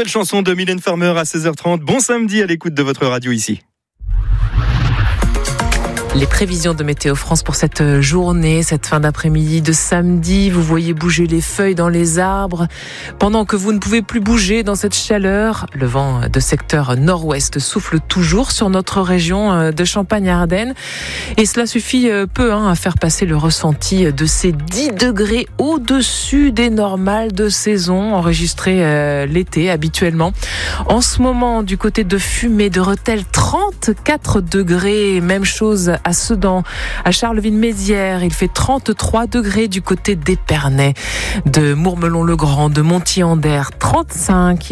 nouvelle chanson de Mylène Farmer à 16h30. Bon samedi à l'écoute de votre radio ici. Les prévisions de Météo France pour cette journée, cette fin d'après-midi de samedi. Vous voyez bouger les feuilles dans les arbres. Pendant que vous ne pouvez plus bouger dans cette chaleur, le vent de secteur nord-ouest souffle toujours sur notre région de Champagne-Ardenne. Et cela suffit peu à faire passer le ressenti de ces 10 degrés au-dessus des normales de saison enregistrées l'été habituellement. En ce moment, du côté de Fumé, de Rethel, 34 degrés. Même chose à Sedan, à Charleville-Mézières, il fait 33 degrés du côté d'Épernay, de Mourmelon-le-Grand, de Montier-en-Der, 35.